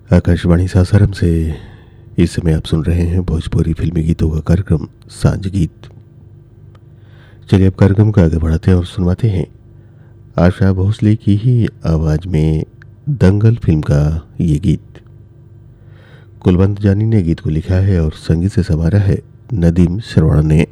आकाशवाणी सासाराम से इस समय आप सुन रहे हैं भोजपुरी फिल्मी गीतों का कार्यक्रम सांझ गीत। चलिए अब कार्यक्रम को आगे बढ़ाते हैं और सुनवाते हैं आशा भोसले की ही आवाज़ में दंगल फिल्म का ये गीत। कुलवंत जानी ने गीत को लिखा है और संगीत से संवारा है नदीम श्रवण ने।